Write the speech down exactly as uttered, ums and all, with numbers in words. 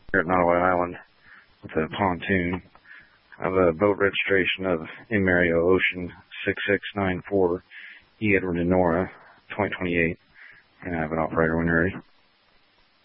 here at Nottoway Island with a pontoon. I have a boat registration of M. Mario Ocean six six nine four, E. Edward and Nora, twenty twenty-eight, and I have an operator when you're ready.